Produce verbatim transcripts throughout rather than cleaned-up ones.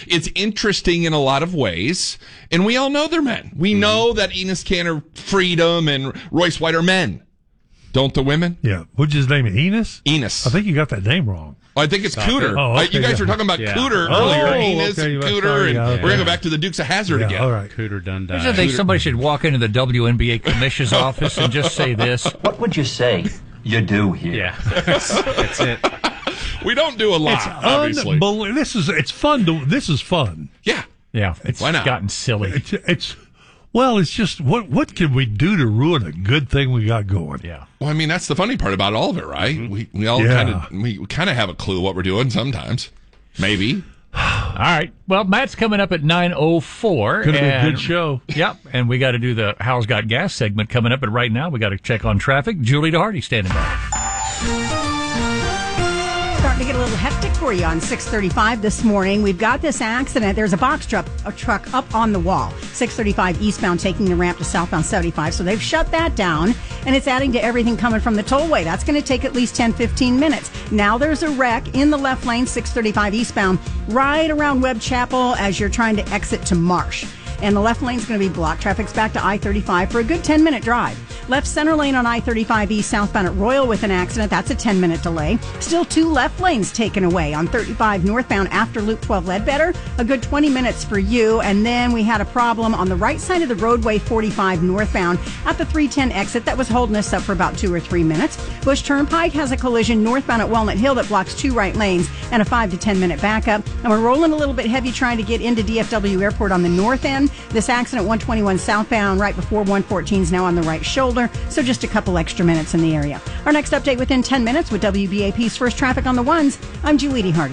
it's interesting in a lot of ways. And we all know they're men. We mm-hmm. know that Enos Kanter, Freedom, and Royce White are men. Don't the women? Yeah. What'd you name it? Enos? Enos. I think you got that name wrong. I think it's Stop Cooter. It. Oh, okay, you guys yeah. were talking about yeah. Cooter oh, earlier. Enos okay, and sorry, Cooter, and yeah, we're going to yeah. go back to the Dukes of Hazzard yeah, again. All right. Cooter done died. I just think somebody should walk into the W N B A commissioner's office and just say this. What would you say you do here? Yeah. That's it. We don't do a lot, it's obviously. Unbel- this is it's fun. To, this is fun. Yeah. Yeah. It's Why not? gotten silly. It's, it's Well, it's just, what what can we do to ruin a good thing we got going? Yeah. Well, I mean, that's the funny part about all of it, right? Mm-hmm. We we all yeah. kind of we kind of have a clue what we're doing sometimes. Maybe. All right. Well, Matt's coming up at nine oh four. Could have been a good show. Yep. And we got to do the How's Got Gas segment coming up. But right now, we got to check on traffic. Julie DeHardy standing by. Starting to get a little hectic for you on six thirty-five this morning. We've got this accident. There's a box truck, a truck up on the wall. six thirty-five eastbound taking the ramp to southbound seventy-five. So they've shut that down, and it's adding to everything coming from the tollway. That's going to take at least ten, fifteen minutes. Now there's a wreck in the left lane, six thirty-five eastbound, right around Webb Chapel as you're trying to exit to Marsh. And the left lane's going to be blocked. Traffic's back to I thirty-five for a good ten-minute drive. Left center lane on I thirty-five east southbound at Royal with an accident. That's a ten-minute delay. Still two left lanes taken away on thirty-five northbound after Loop twelve Ledbetter. A good twenty minutes for you. And then we had a problem on the right side of the roadway, forty-five northbound at the three ten exit. That was holding us up for about two or three minutes. Bush Turnpike has a collision northbound at Walnut Hill that blocks two right lanes and a five to ten minute backup. And we're rolling a little bit heavy trying to get into D F W Airport on the north end. This accident, one twenty-one southbound, right before one fourteen is now on the right shoulder. So just a couple extra minutes in the area. Our next update within ten minutes with W B A P's First Traffic on the Ones. I'm Julie DeHardy.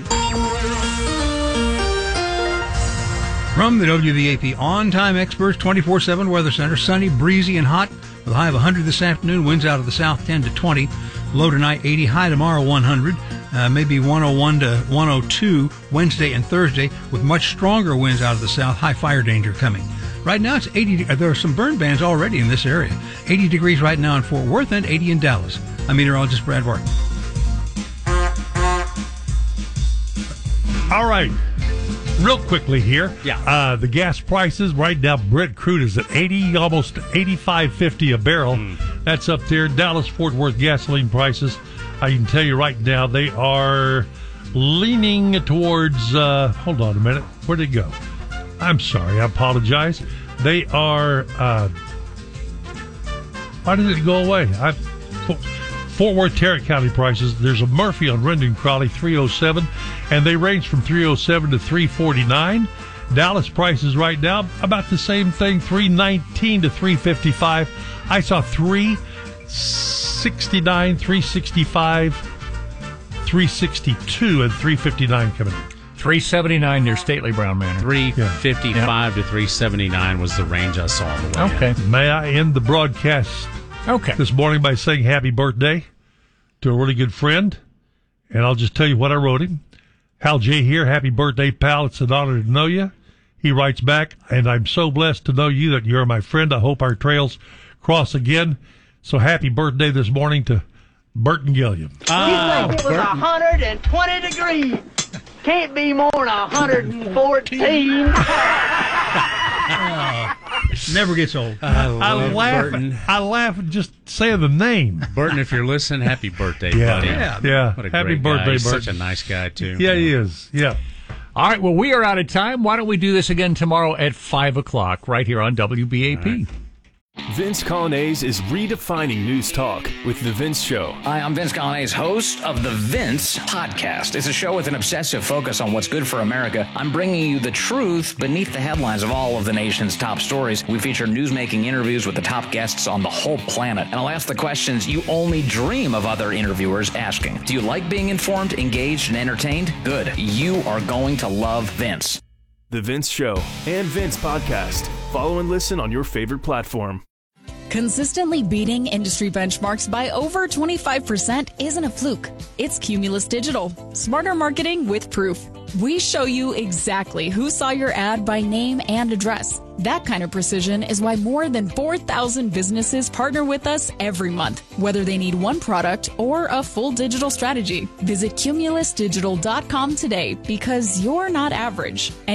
From the W B A P On-Time Experts twenty-four seven Weather Center, sunny, breezy, and hot with a high of one hundred this afternoon. Winds out of the south ten to twenty. Low tonight eighty. High tomorrow one hundred. Uh, maybe one oh one to one oh two Wednesday and Thursday with much stronger winds out of the south. High fire danger coming. Right now it's eighty. There are some burn bans already in this area. eighty degrees right now in Fort Worth and eighty in Dallas. I'm meteorologist Brad Barton. All right. Real quickly here. Yeah. Uh, the gas prices right now, Brent crude is at eighty, almost eighty-five fifty a barrel. Mm. That's up there. Dallas Fort Worth gasoline prices, I can tell you right now, they are leaning towards, uh, hold on a minute. Where'd it go? I'm sorry. I apologize. They are, uh, why did it go away? I, Fort Worth, Tarrant County prices. There's a Murphy on Rendon Crawley, three oh seven, and they range from three oh seven to three forty-nine. Dallas prices right now, about the same thing, three nineteen to three fifty-five. I saw three sixty-nine, three sixty-five, three sixty-two, and three fifty-nine coming in. three seventy-nine near Stately Brown Manor. three fifty-five yeah. to three seventy-nine was the range I saw on the way. Okay. In. May I end the broadcast okay. this morning by saying happy birthday to a really good friend? And I'll just tell you what I wrote him. Hal J. here. Happy birthday, pal. It's an honor to know you. He writes back, and I'm so blessed to know you that you're my friend. I hope our trails cross again. So happy birthday this morning to Burton Gilliam. Oh, He's like it was one hundred twenty degrees. Can't be more than one hundred fourteen. Never gets old. I, I laugh. Burton. I laugh at just saying the name. Burton, if you're listening, happy birthday, yeah. buddy. Yeah, yeah. What a happy great birthday, guy. He's Burton. Such a nice guy too. Yeah, he is. Yeah. All right. Well, we are out of time. Why don't we do this again tomorrow at five o'clock right here on W B A P? Vince Colonnese is redefining news talk with The Vince Show. Hi, I'm Vince Colonnese, host of The Vince Podcast. It's a show with an obsessive focus on what's good for America. I'm bringing you the truth beneath the headlines of all of the nation's top stories. We feature newsmaking interviews with the top guests on the whole planet. And I'll ask the questions you only dream of other interviewers asking. Do you like being informed, engaged, and entertained? Good. You are going to love Vince. The Vince Show and Vince Podcast. Follow and listen on your favorite platform. Consistently beating industry benchmarks by over twenty-five percent isn't a fluke. It's Cumulus Digital. Smarter marketing with proof. We show you exactly who saw your ad by name and address. That kind of precision is why more than four thousand businesses partner with us every month, whether they need one product or a full digital strategy. Visit cumulus digital dot com today because you're not average.